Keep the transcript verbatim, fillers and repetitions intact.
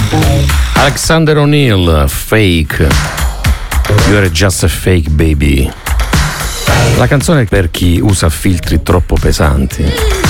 Alexander O'Neal, Fake. You're just a fake baby. La canzone è per chi usa filtri troppo pesanti.